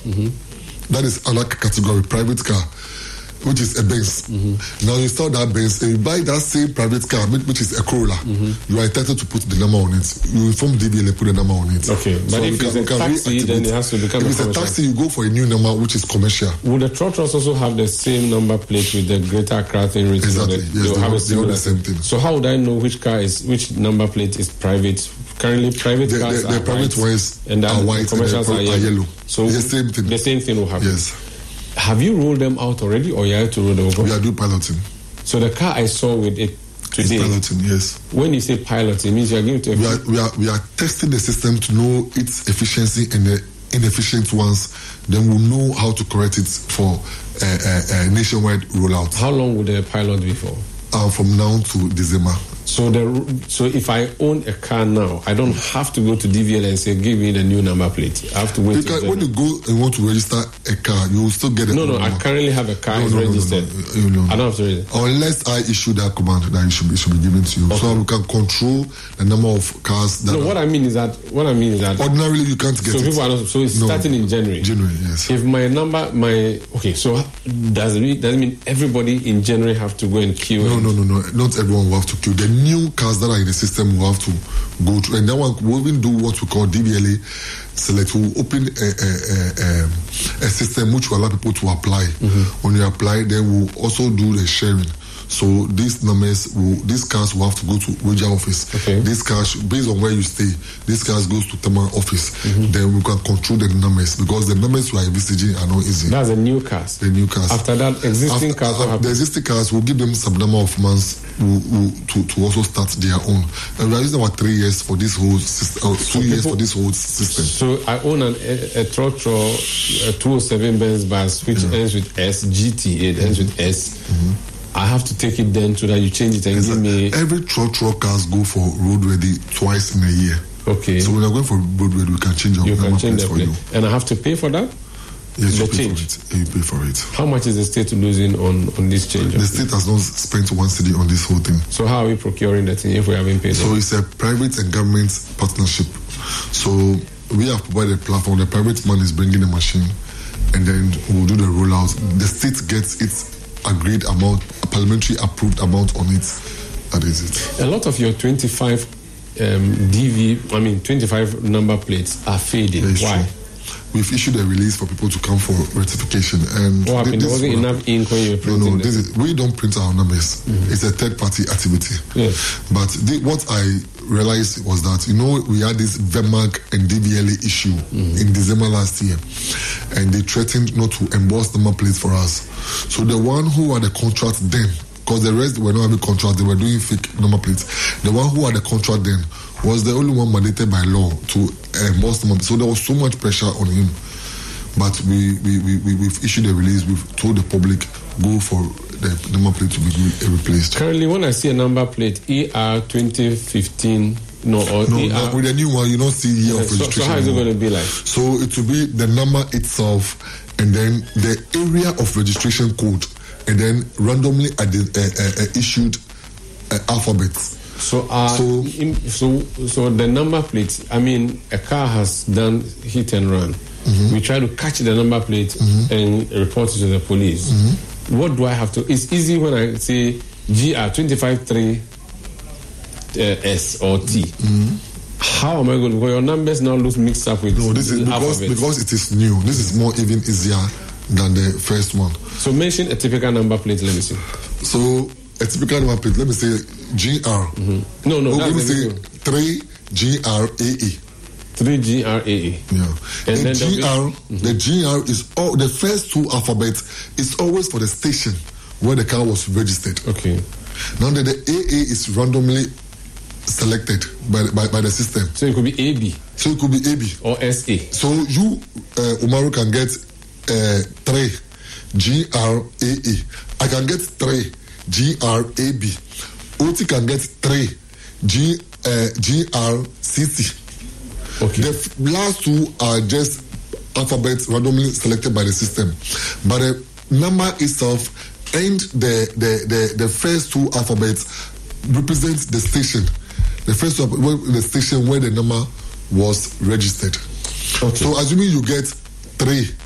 That is another category, private car, which is a Benz. Now you start that Benz and you buy that same private car, which is a Corolla. You are entitled to put the number on it. You inform DVLA, put the number on it. Okay, but if it's a taxi, then it has to become if it's a taxi, you go for a new number, which is commercial. Would the Trotros also have the same number plate with the Greater Accra thing written? Exactly. Yes, they have the same thing. So how would I know which number plate is private? Currently, private cars the are private white, ones and are white, commercials and are yellow. So the same thing. The same thing will happen. Yes. Have you rolled them out already, or you have to roll them over? We are doing piloting. So the car I saw with it today. It's piloting, yes. When you say piloting, it means you are going to. We are testing the system to know its efficiency and the inefficient ones. Then we'll know how to correct it for a nationwide rollout. How long would the pilot be for? From now to December. So if I own a car now, I don't have to go to DVL and say, give me the new number plate. I have to wait. When you go and want to register a car, you will still get a No, I currently have a car registered. No. I don't have to register. Unless I issue that command, that it should be given to you. Okay. So we can control the number of cars. What I mean is that ordinarily you can't get it. So it's starting in January. January, yes. If so does it mean everybody in January have to go and queue? No. Not everyone will have to queue. The new cars that are in the system will have to go through, and that one will even do what we call DVLA select. Will open a system which will allow people to apply. When you apply, then we'll also do the sharing. So these cars will have to go to Roger office. Okay. These cars, based on where you stay, these cars goes to Tama office. Then we can control the numbers, because the numbers we are envisaging are not easy. That's the new cars. The new cars. After that, the existing cars will give them some number of months to also start their own. And we are using about 3 years for this whole system, 2 years for this whole system. So I own a Trotro 207 Benz bus which ends with S, GT, it ends with S. I have to take it then so that you change it and give me. Every truck cars go for roadworthy twice in a year. Okay. So when you're going for roadworthy, we can change your number plate for you. And I have to pay for that? Yes, you pay for it. You pay for it. How much is the state losing on this change? The state has not spent 1 cedi on this whole thing. So how are we procuring the thing if we haven't paid? So it's a private and government partnership. So we have provided a platform. The private man is bringing the machine, and then we'll do the rollout. The state gets its agreed amount, a parliamentary approved amount on it. That is it. A lot of your 25 25 number plates are fading. Why? True. We've issued a release for people to come for rectification. And what happened? There wasn't enough ink when you were printing. No, we don't print our numbers. It's a third-party activity. Yes. But what I realized was that, we had this VEMAG and DVLA issue in December last year. And they threatened not to emboss number plates for us. So the one who had the contract then, because the rest were not having contract, they were doing fake number plates. The one who had the contract then was the only one mandated by law to emboss number. So there was so much pressure on him. But we've issued a release. We've told the public, go for the number plate to be replaced. Currently, when I see a number plate, ER 2015, with the new one, you don't see year of registration. So how is it going to be like? So it will be the number itself, and then the area of registration code, and then randomly issued alphabets. So the number plate. I mean, a car has done hit and run. We try to catch the number plate and report it to the police. What do I have to? It's easy when I say GR 253 S or T. How am I going to? Well, your numbers now look mixed up with. No, this is because it is new. This is more even easier than the first one. So mention a typical number plate. Let me see. So a typical number plate. Let me say GR. No. Let me say 3 GRAE. 3 GRAE. Yeah. And the GR is all the first two alphabets is always for the station where the car was registered. Okay. Now that the AA is randomly selected by the system. So it could be AB. So it could be AB or SA. So you, Umaru, can get 3 GRAE. I can get 3 GRAB. Oti can get 3 GRCC. Okay. The last two are just alphabets randomly selected by the system, but the number itself and the first two alphabets represent the station. The first the station where the number was registered. Okay. So assuming you get 3